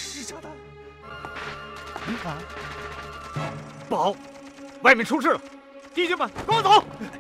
是炸弹。 不好，外面出事了！弟兄们，跟我走！